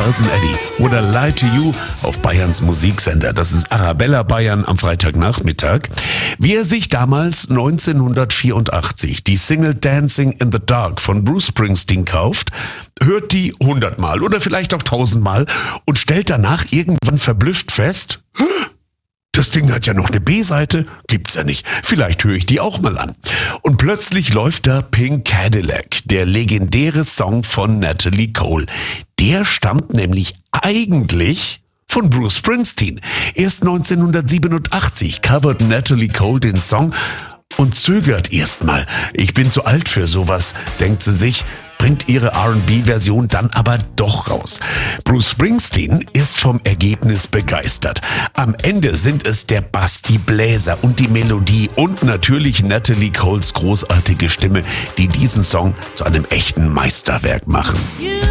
Carlson Eddie, Would I Lie to You auf Bayerns Musiksender. Das ist Arabella Bayern am Freitagnachmittag. Wie er sich damals 1984 die Single Dancing in the Dark von Bruce Springsteen kauft, hört die 100-mal oder vielleicht auch 1000-mal und stellt danach irgendwann verblüfft fest, das Ding hat ja noch eine B-Seite, gibt's ja nicht. Vielleicht höre ich die auch mal an. Und plötzlich läuft da Pink Cadillac, der legendäre Song von Natalie Cole. Der stammt nämlich eigentlich von Bruce Springsteen. Erst 1987 covert Natalie Cole den Song und zögert erstmal. Ich bin zu alt für sowas, denkt sie sich, bringt ihre R&B-Version dann aber doch raus. Bruce Springsteen ist vom Ergebnis begeistert. Am Ende sind es der Bass, die Bläser und die Melodie und natürlich Natalie Coles großartige Stimme, die diesen Song zu einem echten Meisterwerk machen.